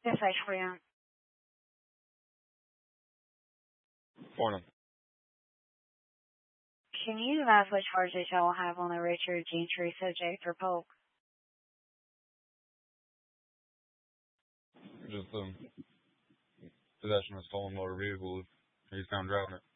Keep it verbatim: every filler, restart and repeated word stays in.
Message for you. Morning. Can you advise what charges y'all have on the Richard Gentry subject for Polk? Just um, possession of a stolen motor vehicle if he's found driving it.